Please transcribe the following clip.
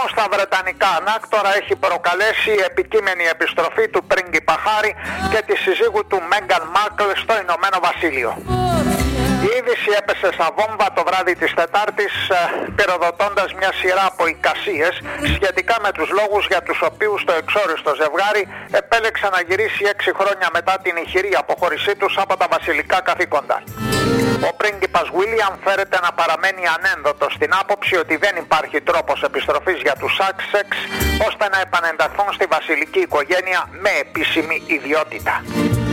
στα βρετανικά ανάκτορα έχει προκαλέσει η επικείμενη επιστροφή του πρίγκιπα Χάρι και τη συζύγου του Μέγκαν Μάρκλ στο Ηνωμένο Βασίλειο. Η είδηση έπεσε στα βόμβα το βράδυ της Τετάρτης, πυροδοτώντας μια σειρά από εικασίες σχετικά με τους λόγους για τους οποίους το εξόριστο ζευγάρι επέλεξε να γυρίσει 6 χρόνια μετά την ηχηρή αποχώρησή τους από τα βασιλικά καθήκοντα. Ο πρίγκιπας Βίλιαμ φέρεται να παραμένει ανένδοτος στην άποψη ότι δεν υπάρχει τρόπος επιστροφής για τους Σάσεξ ώστε να επανενταχθούν στη βασιλική οικογένεια με επίσημη ιδιότητα.